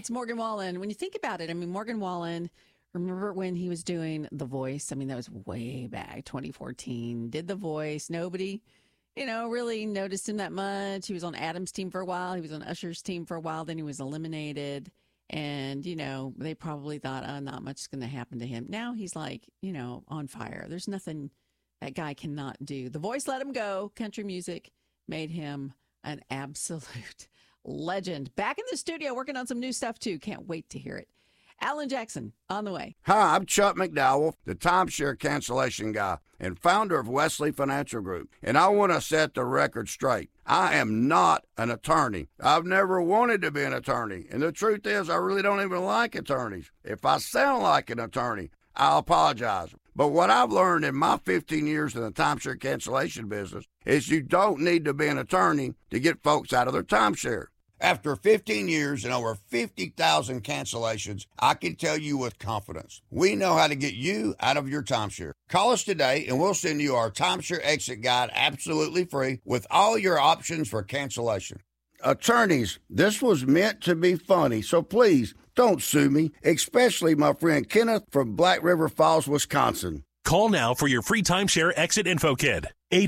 It's Morgan Wallen. When you think about it, I mean, Morgan Wallen, remember when he was doing The Voice? I mean, that was way back, 2014. Did The Voice. Nobody, really noticed him that much. He was on Adam's team for a while. He was on Usher's team for a while. Then he was eliminated. And, they probably thought, oh, not much is going to happen to him. Now he's like, on fire. There's nothing that guy cannot do. The Voice let him go. Country music made him an absolute legend. Back in the studio working on some new stuff, too. Can't wait to hear it. Alan Jackson on the way. Hi, I'm Chuck McDowell, the timeshare cancellation guy and founder of Wesley Financial Group. And I want to set the record straight. I am not an attorney. I've never wanted to be an attorney. And the truth is, I really don't even like attorneys. If I sound like an attorney, I'll apologize. But what I've learned in my 15 years in the timeshare cancellation business is you don't need to be an attorney to get folks out of their timeshare. After 15 years and over 50,000 cancellations, I can tell you with confidence, we know how to get you out of your timeshare. Call us today and we'll send you our timeshare exit guide absolutely free with all your options for cancellation. Attorneys, this was meant to be funny, so please don't sue me, especially my friend Kenneth from Black River Falls, Wisconsin. Call now for your free timeshare exit info kit.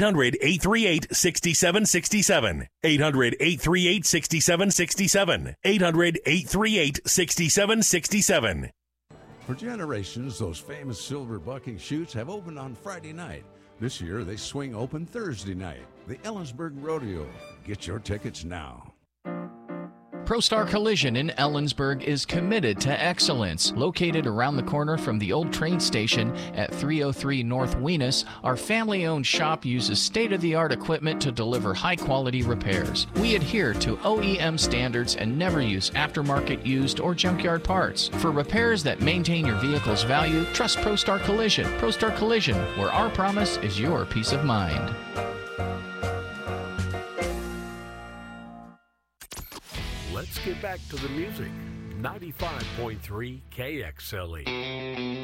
800-838-6767. 800-838-6767. 800-838-6767. For generations, those famous silver bucking chutes have opened on Friday night. This year, they swing open Thursday night. The Ellensburg Rodeo. Get your tickets now. ProStar Collision in Ellensburg is committed to excellence. Located around the corner from the old train station at 303 North Weenus, our family-owned shop uses state-of-the-art equipment to deliver high-quality repairs. We adhere to OEM standards and never use aftermarket used or junkyard parts. For repairs that maintain your vehicle's value, trust ProStar Collision. ProStar Collision, where our promise is your peace of mind. Let's get back to the music. 95.3 KXLE.